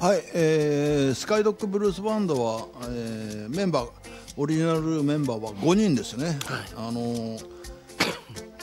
はい、スカイドッグブルースバンドは、メンバーオリジナルメンバーは5人ですね、はい、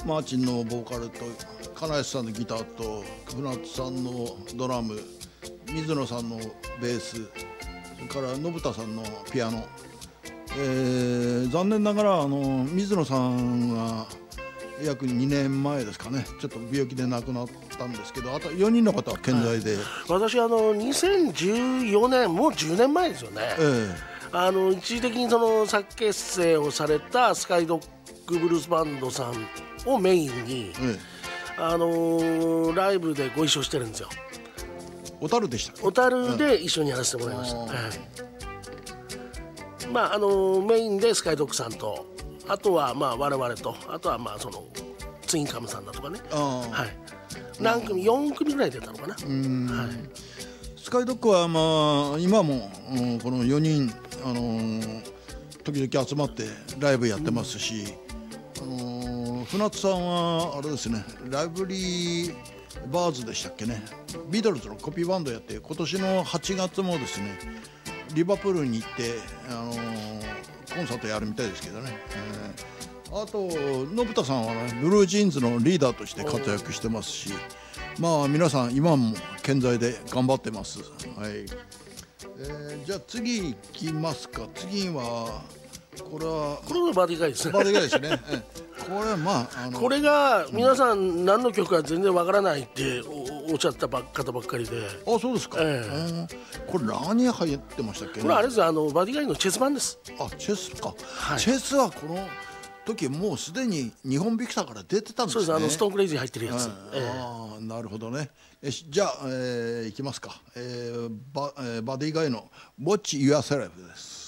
マーチンのボーカルと金谷さんのギターと船津さんのドラム、水野さんのベース、それから信田さんのピアノ、残念ながら水野さんが約2年前ですかね、ちょっと病気で亡くなったんですけど、あと4人の方は健在で、 私2014年もう10年前ですよね、一時的にその作結成をされたスカイドッグブルースバンドさんをメインに、ライブでご一緒してるんですよ。 小樽でしたっけ？ 小樽で一緒にやらせてもらいました、メインでスカイドッグさんと、あとは我々と、あとはそのツインカムさんだとかね、はい、何組4組ぐらい出たのかな。はい、 スカイドッグは今も、この4人時々集まってライブやってますし、船津さんはあれですね、ライブリーバーズでしたっけね、ビートルズのコピーバンドやって、今年の8月もですねリバプールに行って、コンサートやるみたいですけどね、あと信田さんは、ね、ブルージーンズのリーダーとして活躍してますし、皆さん今も健在で頑張ってます。はい、じゃあ次行きますか。次はこれはバディガイですね。 バディガイですね。 これが皆さん何の曲か全然わからないっておっしゃった方ばっかりで。 あ、そうですか。これ何入ってましたっけね。 これあれです、バディガイのチェス版です。 あ、チェスか、はい、チェスはこの時もうすでに日本ビクターから出てたんですね。 そうです、ストーンクレイジー入ってるやつ。 なるほどね。じゃあ、いきますか。バディガイの Watch Yourself です。